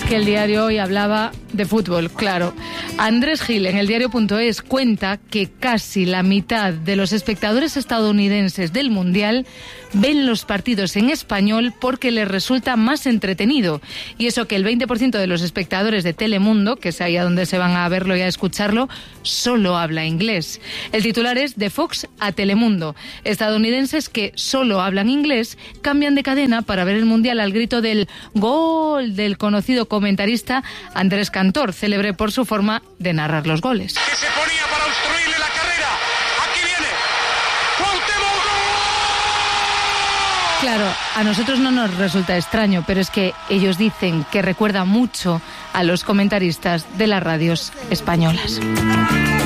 Es que el diario hoy hablaba de fútbol, claro. Andrés Gil, en el diario.es, cuenta que casi la mitad de los espectadores estadounidenses del Mundial ven los partidos en español porque les resulta más entretenido. Y eso que el 20% de los espectadores de Telemundo, que es ahí a donde se van a verlo y a escucharlo, solo habla inglés. El titular es de Fox a Telemundo. Estadounidenses que solo hablan inglés cambian de cadena para ver el Mundial al grito del gol del conocido comentarista Andrés Cantor, célebre por su forma de narrar los goles. Que se ponía para obstruirle la carrera. Aquí viene. ¡Cuauhtémoc! Claro, a nosotros no nos resulta extraño, pero es que ellos dicen que recuerda mucho a los comentaristas de las radios españolas.